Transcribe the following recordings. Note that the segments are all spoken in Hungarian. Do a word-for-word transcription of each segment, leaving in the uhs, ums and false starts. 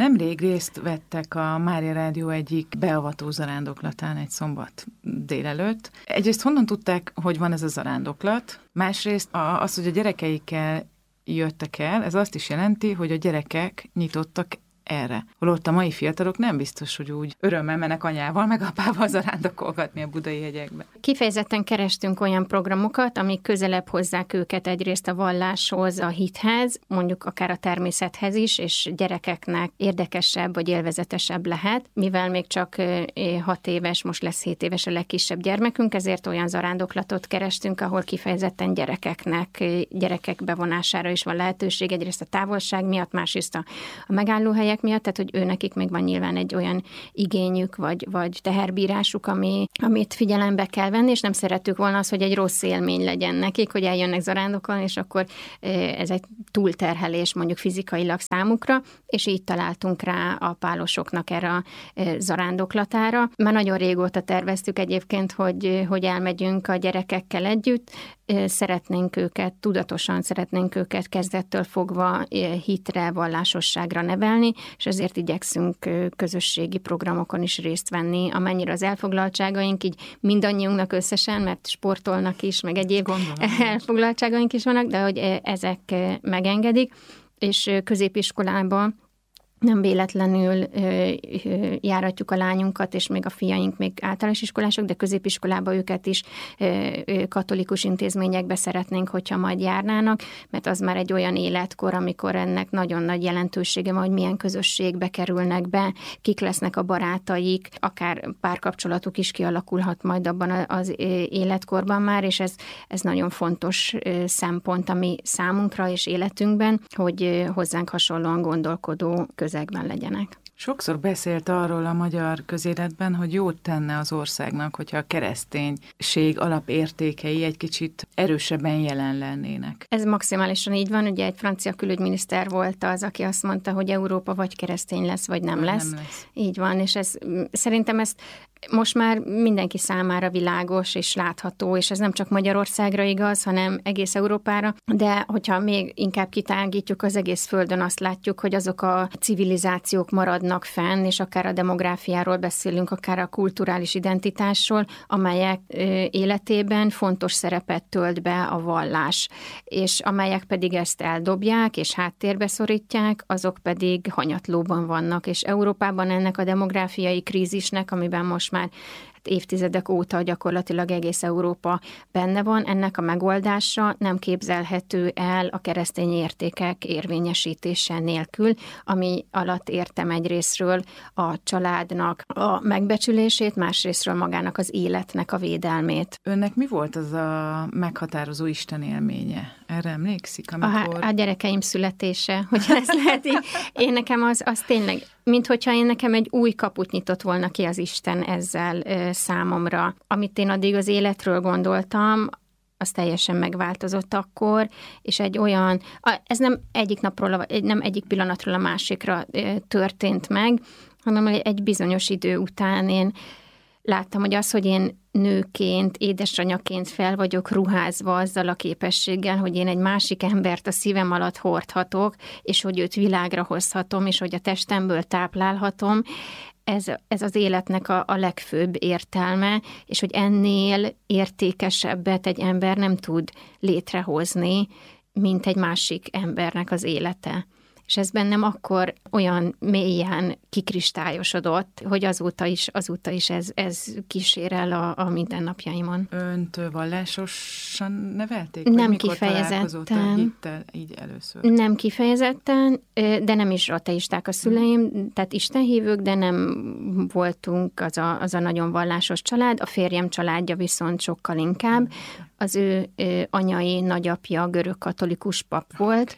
Nemrég részt vettek a Mária Rádió egyik beavató zarándoklatán egy szombat délelőtt. Egyrészt honnan tudták, hogy van ez a zarándoklat? Másrészt az, hogy a gyerekeikkel jöttek el, ez azt is jelenti, hogy a gyerekek nyitottak erre. Holott a mai fiatalok nem biztos, hogy úgy örömmel mennek anyával, meg apával zarándokolgatni a budai hegyekbe. Kifejezetten kerestünk olyan programokat, amik közelebb hozzák őket egyrészt a valláshoz, a hithez, mondjuk akár a természethez is, és gyerekeknek érdekesebb vagy élvezetesebb lehet. Mivel még csak hat éves, most lesz hét éves a legkisebb gyermekünk, ezért olyan zarándoklatot kerestünk, ahol kifejezetten gyerekeknek, gyerekek bevonására is van lehetőség, egyrészt a távolság miatt, másrészt a, a megállóhelyek miatt, tehát hogy őnekik még van nyilván egy olyan igényük, vagy, vagy teherbírásuk, ami, amit figyelembe kell venni, és nem szerettük volna az, hogy egy rossz élmény legyen nekik, hogy eljönnek zarándokolni, és akkor ez egy túlterhelés mondjuk fizikailag számukra, és így találtunk rá a pálosoknak erre a zarándoklatára. Már nagyon régóta terveztük egyébként, hogy, hogy elmegyünk a gyerekekkel együtt, szeretnénk őket, tudatosan szeretnénk őket kezdettől fogva hitre, vallásosságra nevelni, és ezért igyekszünk közösségi programokon is részt venni, amennyire az elfoglaltságaink, így mindannyiunknak összesen, mert sportolnak is, meg egyéb Gondolom. elfoglaltságaink is vannak, de hogy ezek megengedik, és középiskolában nem véletlenül ö, ö, járatjuk a lányunkat, és még a fiaink még általános iskolások, de középiskolába őket is ö, ö, katolikus intézményekbe szeretnénk, hogyha majd járnának, mert az már egy olyan életkor, amikor ennek nagyon nagy jelentősége van, hogy milyen közösségbe kerülnek be, kik lesznek a barátaik, akár párkapcsolatuk is kialakulhat majd abban az életkorban már, és ez, ez nagyon fontos szempont, ami számunkra és életünkben, hogy hozzánk hasonlóan gondolkodó közösségben közegben legyenek. Sokszor beszélt arról a magyar közéletben, hogy jót tenne az országnak, hogyha a kereszténység alapértékei egy kicsit erősebben jelen lennének. Ez maximálisan így van, ugye egy francia külügyminiszter volt az, aki azt mondta, hogy Európa vagy keresztény lesz, vagy nem, lesz. nem lesz. Így van, és ez, szerintem ezt most már mindenki számára világos és látható, és ez nem csak Magyarországra igaz, hanem egész Európára, de hogyha még inkább kitágítjuk az egész földön, azt látjuk, hogy azok a civilizációk maradnak fenn, és akár a demográfiáról beszélünk, akár a kulturális identitásról, amelyek életében fontos szerepet tölt be a vallás, és amelyek pedig ezt eldobják, és háttérbe szorítják, azok pedig hanyatlóban vannak, és Európában ennek a demográfiai krízisnek, amiben most már hát évtizedek óta gyakorlatilag egész Európa benne van, ennek a megoldása nem képzelhető el a keresztény értékek érvényesítése nélkül, ami alatt értem egyrészről a családnak a megbecsülését, másrészről magának az életnek a védelmét. Önnek mi volt az a meghatározó Isten élménye? Erre emlékszik, amikor... A, a gyerekeim születése, hogy ez lehet így. Én nekem az, az tényleg, mint hogyha én nekem egy új kaput nyitott volna ki az Isten ezzel ö, számomra. Amit én addig az életről gondoltam, az teljesen megváltozott akkor, és egy olyan, ez nem egyik napról, nem egyik pillanatról a másikra ö, történt meg, hanem egy bizonyos idő után én láttam, hogy az, hogy én nőként, édesanyaként fel vagyok ruházva azzal a képességgel, hogy én egy másik embert a szívem alatt hordhatok, és hogy őt világra hozhatom, és hogy a testemből táplálhatom, ez, ez az életnek a, a legfőbb értelme, és hogy ennél értékesebbet egy ember nem tud létrehozni, mint egy másik embernek az élete. És ez bennem akkor olyan mélyen kikristályosodott, hogy azóta is, azóta is ez, ez kísérel a, a mindennapjaimon. Önt vallásosan nevelték? Nem mikor kifejezetten. Hittel így először? Nem kifejezetten, de nem is ateisták a szüleim, tehát istenhívők, de nem voltunk az a, az a nagyon vallásos család. A férjem családja viszont sokkal inkább. Az ő anyai nagyapja görög katolikus pap volt,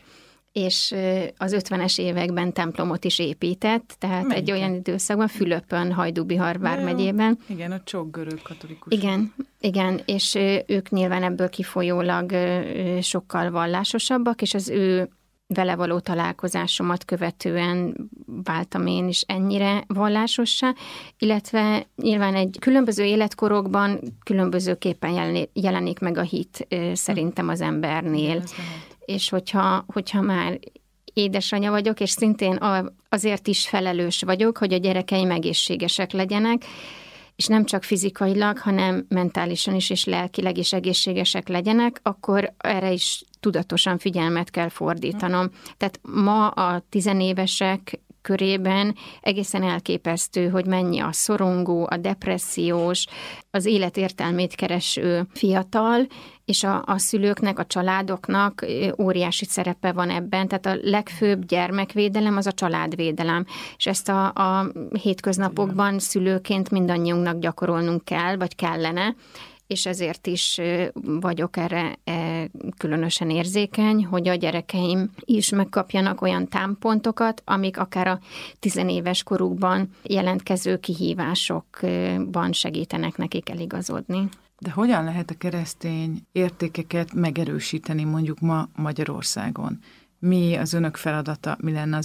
és az ötvenes években templomot is épített, tehát Melyiken? Egy olyan időszakban, Fülöpön, Hajdú-Bihar vármegyében. Igen, ott sok görög katolikus. Igen, igen, és ők nyilván ebből kifolyólag sokkal vallásosabbak, és az ő vele való találkozásomat követően váltam én is ennyire vallásossá, illetve nyilván egy különböző életkorokban különbözőképpen jelenik meg a hit szerintem az embernél. És hogyha, hogyha már édesanyja vagyok, és szintén azért is felelős vagyok, hogy a gyerekeim egészségesek legyenek, és nem csak fizikailag, hanem mentálisan is, és lelkileg is egészségesek legyenek, akkor erre is tudatosan figyelmet kell fordítanom. Tehát ma a tizenévesek körében egészen elképesztő, hogy mennyi a szorongó, a depressziós, az élet értelmét kereső fiatal, és a, a szülőknek, a családoknak óriási szerepe van ebben. Tehát a legfőbb gyermekvédelem az a családvédelem, és ezt a, a hétköznapokban szülőként mindannyiunknak gyakorolnunk kell, vagy kellene, és ezért is vagyok erre különösen érzékeny, hogy a gyerekeim is megkapjanak olyan támpontokat, amik akár a tizenéves korukban jelentkező kihívásokban segítenek nekik eligazodni. De hogyan lehet a keresztény értékeket megerősíteni mondjuk ma Magyarországon? Mi az önök feladata, mi lenne az